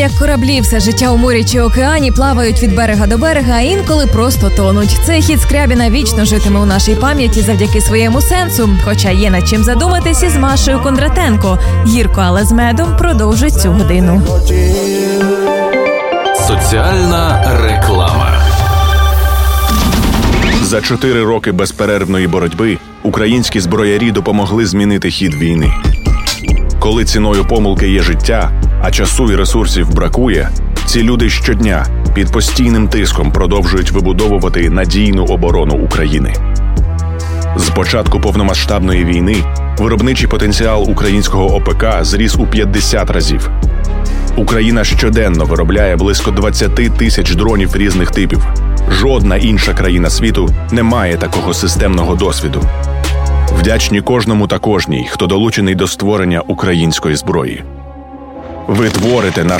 як кораблі все життя у морі чи океані плавають від берега до берега, а інколи просто тонуть. Цей хіт Скрябіна вічно житиме у нашій пам'яті завдяки своєму сенсу. Хоча є над чим задуматись із Машею Кондратенко. Гірко, але з медом продовжить цю годину. Соціальна реклама. За 4 роки безперервної боротьби українські зброярі допомогли змінити хід війни. Коли ціною помилки є життя, а часу і ресурсів бракує, ці люди щодня під постійним тиском продовжують вибудовувати надійну оборону України. З початку повномасштабної війни виробничий потенціал українського ОПК зріс у 50 разів. Україна щоденно виробляє близько 20 тисяч дронів різних типів. Жодна інша країна світу не має такого системного досвіду. Вдячні кожному та кожній, хто долучений до створення української зброї. Ви творите наше